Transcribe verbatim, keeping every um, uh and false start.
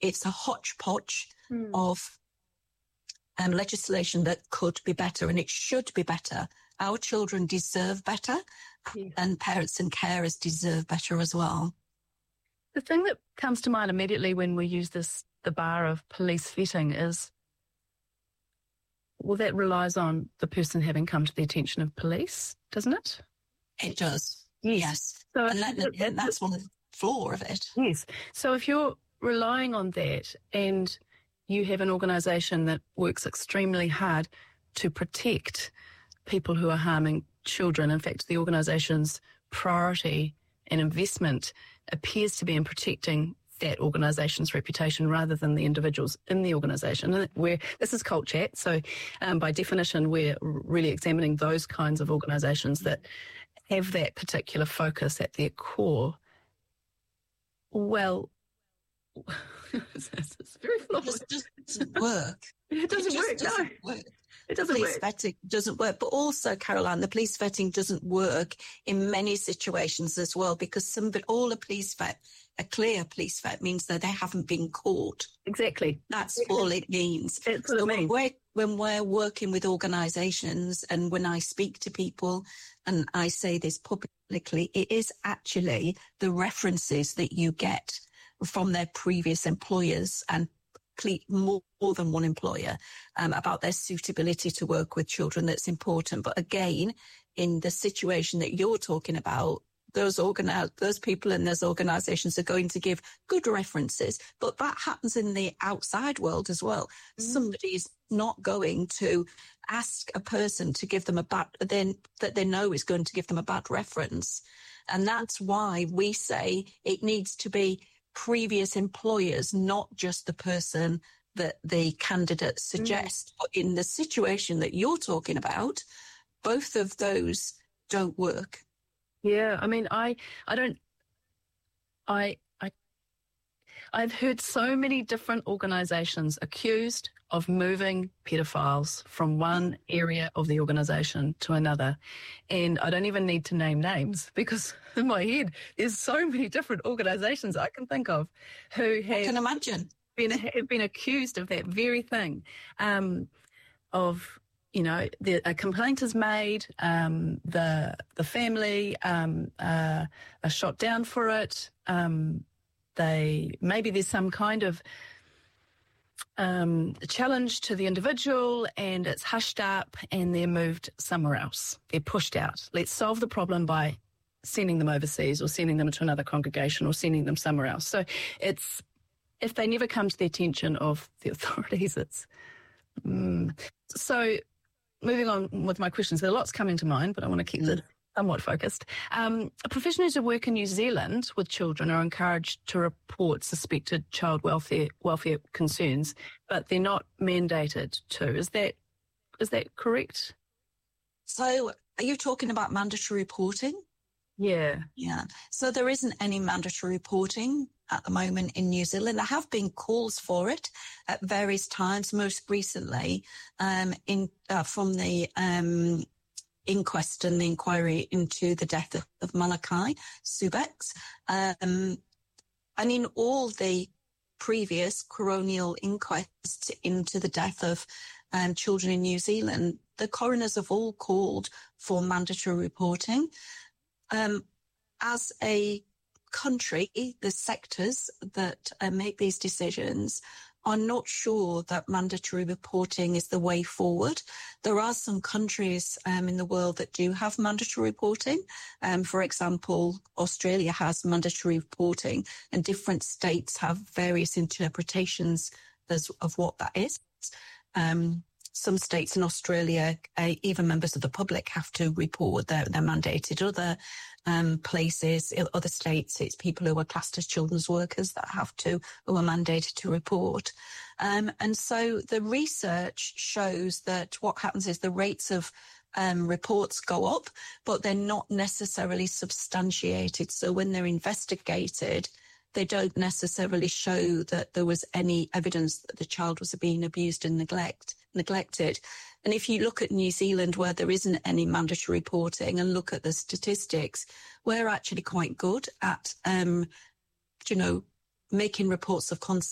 it's a hodgepodge mm. of um, legislation that could be better, and it should be better. Our children deserve better, yeah. and parents and carers deserve better as well. The thing that comes to mind immediately when we use this, the bar of police vetting, is, well, that relies on the person having come to the attention of police, doesn't it? It does, yes. yes. So and, that, it, and that's one of the flaw of it. Yes. So if you're relying on that and you have an organisation that works extremely hard to protect people who are harming children, in fact, the organisation's priority and investment appears to be in protecting that organisation's reputation rather than the individuals in the organisation. And where this is Cult Chat, so um, by definition, we're really examining those kinds of organisations that have that particular focus at their core. Well, it's, it's very flawed. It just doesn't work. It doesn't it work, doesn't no. work. It doesn't police work. vetting doesn't work. But also, Caroline, the police vetting doesn't work in many situations as well, because somebody, all a police vet, a clear police vet, means that they haven't been caught. Exactly. That's exactly. all it means. That's what so it means. When we're, when we're working with organisations, and when I speak to people, and I say this publicly, it is actually the references that you get from their previous employers and more, more than one employer um, about their suitability to work with children that's important. But again, in the situation that you're talking about, those organi- those people in those organisations are going to give good references. But that happens in the outside world as well. Mm. Somebody's not going to ask a person to give them a bad, then that they know is going to give them a bad reference. And that's why we say it needs to be previous employers, not just the person that the candidate suggests. Mm. But in the situation that you're talking about, both of those don't work. Yeah, I mean, I, I don't, I, I, I've heard so many different organisations accused of moving paedophiles from one area of the organisation to another. And I don't even need to name names, because in my head, there's so many different organisations I can think of who have I can imagine. Been, have been accused of that very thing, um, of, you know, the, a complaint is made, um, the the family um, uh, are shot down for it. Um, they maybe there's some kind of um, challenge to the individual, and it's hushed up, and they're moved somewhere else. They're pushed out. Let's solve the problem by sending them overseas, or sending them to another congregation, or sending them somewhere else. So it's, if they never come to the attention of the authorities, it's mm. so. Moving on with my questions, there are lots coming to mind, but I want to keep mm. it somewhat focused. Um, professionals who work in New Zealand with children are encouraged to report suspected child welfare welfare concerns, but they're not mandated to. Is that is that correct? So, are you talking about mandatory reporting? Yeah. Yeah. So there isn't any mandatory reporting at the moment in New Zealand. There have been calls for it at various times, most recently um, in uh, from the um, inquest and the inquiry into the death of, of Malachi Subex. Um, and in all the previous coronial inquests into the death of um, children in New Zealand, the coroners have all called for mandatory reporting. Um, as a country, the sectors that uh, make these decisions are not sure that mandatory reporting is the way forward. There are some countries um, in the world that do have mandatory reporting. Um, for example, Australia has mandatory reporting, and different states have various interpretations as, of what that is. Um, Some states in Australia, uh, even members of the public have to report. They're, they're mandated. Other um, places, other states, it's people who are classed as children's workers that have to, who are mandated to report. Um, and so the research shows that what happens is the rates of um, reports go up, but they're not necessarily substantiated. So when they're investigated, they don't necessarily show that there was any evidence that the child was being abused and neglect, neglected. And if you look at New Zealand, where there isn't any mandatory reporting, and look at the statistics, we're actually quite good at, um, you know, making reports of concern